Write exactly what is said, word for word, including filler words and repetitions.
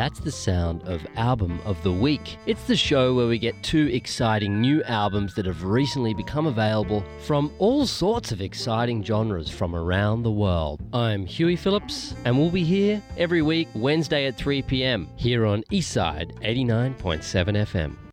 That's the sound of Album of the Week. It's the show where we get two exciting new albums that have recently become available from all sorts of exciting genres from around the world. I'm Huey Phillips, and we'll be here every week, Wednesday at three p.m, here on Eastside eighty-nine point seven F M.